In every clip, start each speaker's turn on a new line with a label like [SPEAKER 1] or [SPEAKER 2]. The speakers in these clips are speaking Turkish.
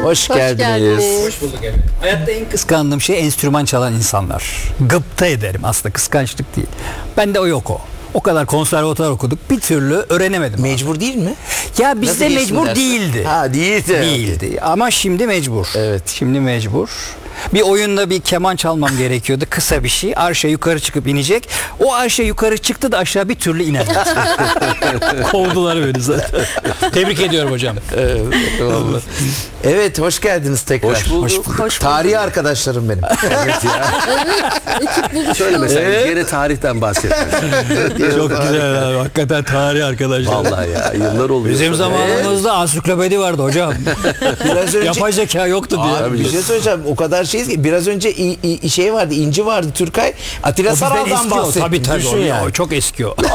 [SPEAKER 1] Hoş geldiniz.
[SPEAKER 2] Hoş bulduk efendim. Hayatta en kıskandığım şey enstrüman çalan insanlar. Gıpta ederim, aslında kıskançlık değil. Bende o yok o. O kadar konservatuvar okuduk, bir türlü öğrenemedim.
[SPEAKER 1] Mecbur değil mi?
[SPEAKER 2] Ya bizde
[SPEAKER 1] Nasıl geçtin
[SPEAKER 2] mecbur
[SPEAKER 1] dersi?
[SPEAKER 2] değildi.
[SPEAKER 1] Ha değildi.
[SPEAKER 2] Değildi ama şimdi mecbur.
[SPEAKER 1] Evet.
[SPEAKER 2] Şimdi mecbur. Bir oyunda bir keman çalmam gerekiyordu. Kısa bir şey. Arşa yukarı çıkıp inecek. O arşa yukarı çıktı da aşağı bir türlü inemedi. Kovdular beni zaten. Tebrik ediyorum hocam.
[SPEAKER 1] Evet, hoş geldiniz tekrar.
[SPEAKER 3] Hoş bulduk.
[SPEAKER 2] Hoş bulduk.
[SPEAKER 1] Tarihi arkadaşlarım benim.
[SPEAKER 3] Evet ya. Şöyle mesela gene tarihten bahsettim.
[SPEAKER 2] Çok güzel abi. Hakikaten tarih arkadaşlar.
[SPEAKER 3] Vallahi ya yıllar oluyor.
[SPEAKER 2] Bizim zamanımızda ansiklopedi vardı hocam.
[SPEAKER 1] Biraz önce
[SPEAKER 2] Yapay zeka yoktu diye.
[SPEAKER 1] Abi bir şey söyleyeceğim. O kadar şeyiz ki biraz önce şey vardı, İnci vardı, Türkay. Atilla
[SPEAKER 2] O bizden
[SPEAKER 1] Saral'dan
[SPEAKER 2] eski o.
[SPEAKER 1] bahsetti.
[SPEAKER 2] Tabii
[SPEAKER 1] Düşün
[SPEAKER 2] o,
[SPEAKER 1] yani.
[SPEAKER 2] o çok eski o.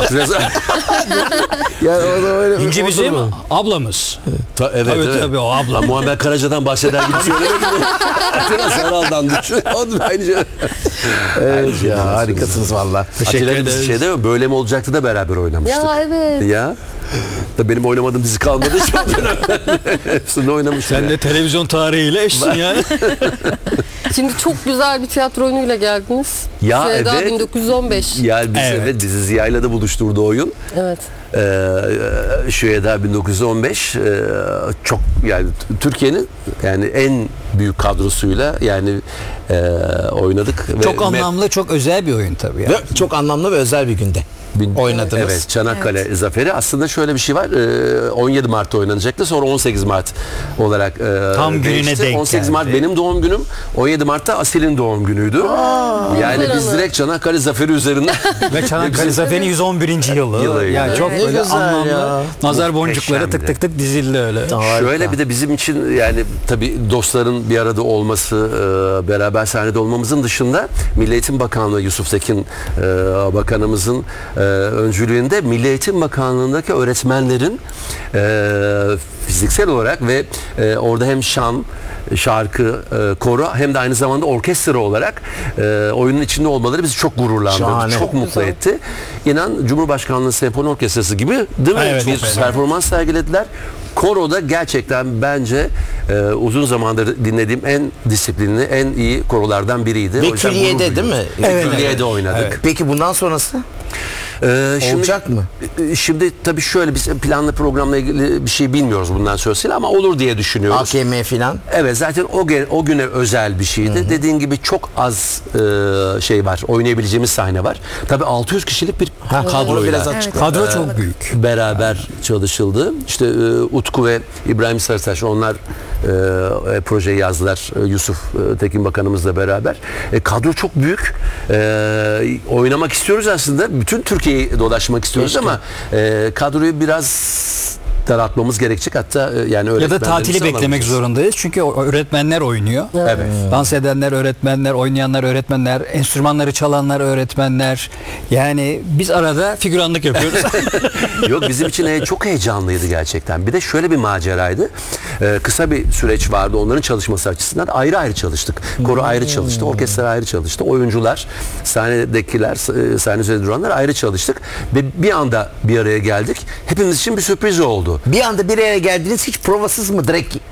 [SPEAKER 1] Yani o da öyle
[SPEAKER 2] İnci
[SPEAKER 1] o
[SPEAKER 2] bizim
[SPEAKER 1] durum.
[SPEAKER 2] ablamız.
[SPEAKER 3] Evet,
[SPEAKER 2] Tabii
[SPEAKER 3] evet.
[SPEAKER 2] tabii o ablam.
[SPEAKER 3] Muammer Karaca'dan bahseder gibi söylemedim. Atilla Saral'dan düşün. O da aynı şey.
[SPEAKER 1] Evet ya, harikasınız valla.
[SPEAKER 3] Atilla
[SPEAKER 2] ederiz.
[SPEAKER 3] biz şeyde böyle mi olacaktı da beraber oynamıştık.
[SPEAKER 4] Ya evet.
[SPEAKER 3] Ya. Da benim oynamadığım dizi kalmadı. Hepsinde oynamıştım.
[SPEAKER 2] Sen de televizyon tarihiyle eşsin yani.
[SPEAKER 4] Şimdi çok güzel bir tiyatro oyunuyla geldiniz.
[SPEAKER 3] Ya
[SPEAKER 4] Seda
[SPEAKER 3] evet.
[SPEAKER 4] 1915.
[SPEAKER 3] Yani biz
[SPEAKER 2] Evet.
[SPEAKER 3] evet bizi Ziya'yla da buluşturdu oyun.
[SPEAKER 4] Evet.
[SPEAKER 3] Şüheda 1915 çok yani Türkiye'nin yani en büyük kadrosuyla yani oynadık.
[SPEAKER 2] Çok
[SPEAKER 3] ve
[SPEAKER 2] anlamlı, çok özel bir oyun tabii ya.
[SPEAKER 1] Ve çok anlamlı ve özel bir günde oynadınız.
[SPEAKER 3] Evet, Çanakkale Zaferi. Aslında şöyle bir şey var. 17 Mart'ta oynanacaktı. Sonra 18 Mart olarak
[SPEAKER 2] Tam gününe
[SPEAKER 3] değişti.
[SPEAKER 2] denk
[SPEAKER 3] 18 Mart
[SPEAKER 2] geldi.
[SPEAKER 3] benim doğum günüm. 17 Mart'ta Asil'in doğum günüydü. Yani
[SPEAKER 4] güzel
[SPEAKER 3] biz
[SPEAKER 4] ama.
[SPEAKER 3] direkt Çanakkale Zaferi üzerinden
[SPEAKER 2] Ve Çanakkale Zaferi'nin 111. yılı. Yani çok
[SPEAKER 1] Ne
[SPEAKER 2] böyle
[SPEAKER 1] güzel
[SPEAKER 2] anlamlı.
[SPEAKER 1] ya.
[SPEAKER 2] Nazar boncukları
[SPEAKER 3] Muhteşemdi.
[SPEAKER 2] tık tık tık dizildi öyle.
[SPEAKER 1] Harika.
[SPEAKER 3] Şöyle bir de bizim için yani tabii dostların bir arada olması, beraber sahnede olmamızın dışında Milli Eğitim Bakanlığı Yusuf Tekin Bakanımızın öncülüğünde Milli Eğitim Bakanlığı'ndaki öğretmenlerin fiziksel olarak ve orada hem şan, şarkı, koro hem de aynı zamanda orkestra olarak oyunun içinde olmaları bizi çok gururlandırdı.
[SPEAKER 1] Şahane.
[SPEAKER 3] Çok mutlu etti. İnan Cumhurbaşkanlığı Senfoni Orkestrası gibi değil mi?
[SPEAKER 2] Evet,
[SPEAKER 3] Bir
[SPEAKER 2] çok
[SPEAKER 3] performans sergilediler. Koro'da gerçekten bence uzun zamandır dinlediğim en disiplinli, en iyi korolardan biriydi.
[SPEAKER 1] Ve
[SPEAKER 3] O yüzden
[SPEAKER 1] Külliye'de
[SPEAKER 3] gurur
[SPEAKER 1] değil mi?
[SPEAKER 3] duydum.
[SPEAKER 2] Evet,
[SPEAKER 3] Külliye'de
[SPEAKER 2] evet.
[SPEAKER 3] oynadık.
[SPEAKER 2] Evet.
[SPEAKER 1] Peki bundan sonrası? Olacak mı?
[SPEAKER 3] Şimdi tabii şöyle biz planlı programla ilgili bir şey bilmiyoruz bundan sonrasıyla ama olur diye düşünüyoruz.
[SPEAKER 1] AKM filan.
[SPEAKER 3] Evet zaten o güne özel bir şeydi. Dediğin gibi çok az şey var. Oynayabileceğimiz sahne var. Tabii 600 kişilik bir
[SPEAKER 1] Onu
[SPEAKER 3] kadroyla
[SPEAKER 1] biraz açıkla.
[SPEAKER 2] Kadro çok büyük.
[SPEAKER 3] beraber çalışıldı. İşte Utku ve İbrahim Sarıtaş onlar projeyi yazdılar. Yusuf Tekin Bakanımızla beraber. Kadro çok büyük. Oynamak istiyoruz aslında. Bütün Türkiye'yi dolaşmak istiyoruz
[SPEAKER 1] Keşke.
[SPEAKER 3] ama kadroyu biraz daraltmamız gerekecek. Hatta yani
[SPEAKER 2] Ya da
[SPEAKER 3] öğretmenlerimizi
[SPEAKER 2] tatili beklemek
[SPEAKER 3] alamayacağız.
[SPEAKER 2] zorundayız. Çünkü öğretmenler oynuyor.
[SPEAKER 3] Evet.
[SPEAKER 2] Dans edenler öğretmenler, oynayanlar öğretmenler, enstrümanları çalanlar öğretmenler. Yani biz arada figüranlık yapıyoruz.
[SPEAKER 3] Yok bizim için çok heyecanlıydı gerçekten. Bir de şöyle bir maceraydı. Kısa bir süreç vardı onların çalışması açısından. Ayrı ayrı çalıştık. Koro ayrı çalıştı, orkestra ayrı çalıştı. Oyuncular, sahnedekiler, sahne üzerinde duranlar ayrı çalıştık. Ve bir anda bir araya geldik. Hepimiz için bir sürpriz oldu.
[SPEAKER 1] Bir anda bir araya geldiniz, hiç provasız mı direkt